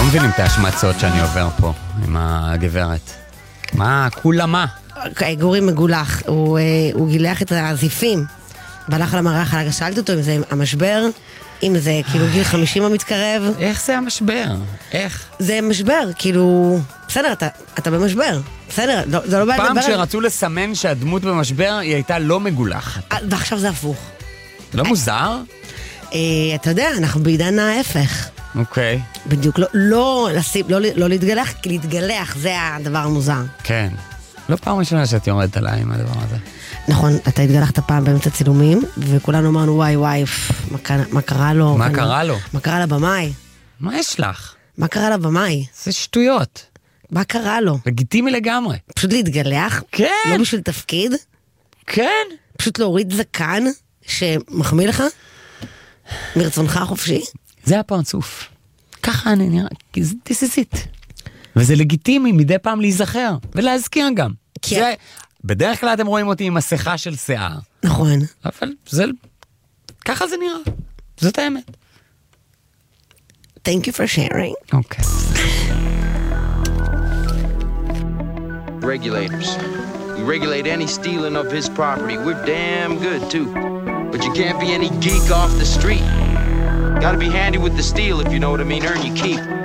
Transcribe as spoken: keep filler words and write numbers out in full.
לא מבינים את ההשמצות שאני עובר פה עם הגברת. מה? כולה מה? גורי מגולח, הוא, הוא גילח את הזיפים והלך על המרח, שאלתי אותו אם זה המשבר, אם זה כאילו גיל חמישים המתקרב. איך זה המשבר? איך? זה משבר, כאילו, בסדר, אתה, אתה במשבר, בסדר, לא, זה לא בעיה לדבר. פעם שרצו לסמן שהדמות במשבר היא הייתה לא מגולחת. ועכשיו זה הפוך. לא מוזר? אה, אתה יודע, אנחנו בעידן ההפך. אוקיי. בדיוק, לא, לא, לשים, לא, לא להתגלח, כי להתגלח זה הדבר המוזר. כן. לא פעם ראשונה שאת יורדת עליי עם הדבר הזה. נכון, אתה התגלחת פעם באמצע צילומים, וכולנו אמרנו וואי וואי, מה, מה קרה לו? מה קרה לו? מה קרה לבמאי? מה יש לך? מה קרה לבמאי? זה שטויות. מה קרה לו? לגיטימי לגמרי. פשוט להתגלח? כן. לא בשביל תפקיד? כן. פשוט להוריד זקן שמחמיא לך? מרצונך חופשי? זה הפרצוף. ככה אני נראה, this is it. וזה לגיטימי מדי פעם להיזכר, ולהזכיר גם. כי... זה, בדרך כלל אתם רואים אותי עם מסכה של שיער. נכון. אבל זה, ככה זה נראה. זאת האמת. Thank you for sharing. אוקיי. Regulators. We regulate any stealing of his property. We're damn good, too. But you can't be any geek off the street. Gotta be handy with the steel, if you know what I mean. Earn your keep.